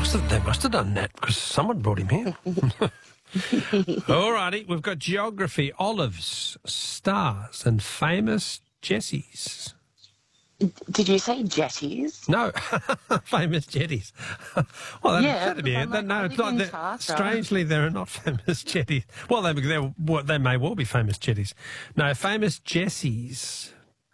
They must have done that because someone brought him here. All righty, we've got geography, olives, stars, and famous Jessies. Did you say jetties? No, famous jetties. Well, that'd be it. Like, No, it's not. Strangely, there are not famous jetties. Well, they may well be famous jetties. No, famous Jessies.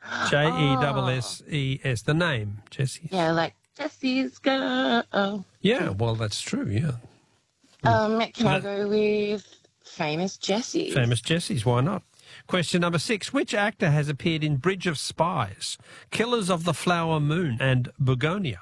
Jesses. The name Jessies. Yeah, like Jessie's girl. Yeah, well, that's true. Yeah. Can I go with famous Jessies? Famous Jessies. Why not? Question number 6. Which actor has appeared in Bridge of Spies, Killers of the Flower Moon, and Begonia?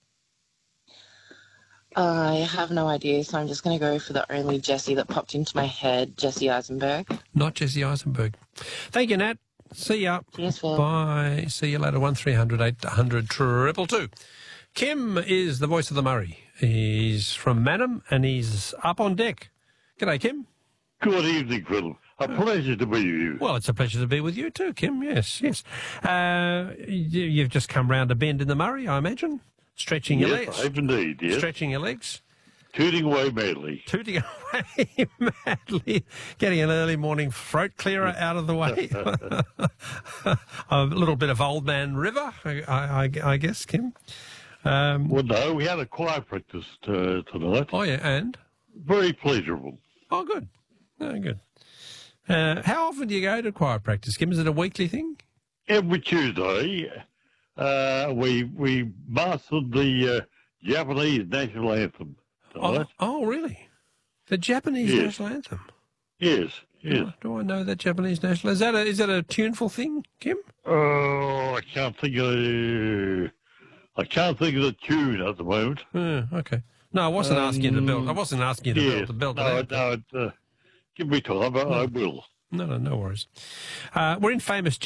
I have no idea, so I'm just going to go for the only Jessie that popped into my head, Jesse Eisenberg. Not Jesse Eisenberg. Thank you, Nat. See ya. Cheers, Phil. Bye. See you later. 1300 800 222. Kim is the voice of the Murray. He's from Mannum and he's up on deck. G'day, Kim. Good evening, Phil. A pleasure to be with you. Well, it's a pleasure to be with you too, Kim. Yes. You've just come round a bend in the Murray, I imagine. Stretching your legs. Yes, I have indeed, yes. Stretching your legs. Tooting away madly. Tooting away madly. Getting an early morning throat clearer out of the way. A little bit of Old Man River, I guess, Kim. Well, no, we had a choir practice tonight. Oh, yeah, and? Very pleasurable. Oh, good. Oh, good. How often do you go to choir practice, Kim? Is it a weekly thing? Every Tuesday, we mastered the Japanese national anthem tonight. Oh, really? The Japanese national anthem? Yes. Do I know that Japanese national? Is that a tuneful thing, Kim? Oh, I can't think of the tune at the moment. Okay. No, I wasn't asking you to build. I wasn't asking you to build it out. No, give me time. I will. No worries. We're in famous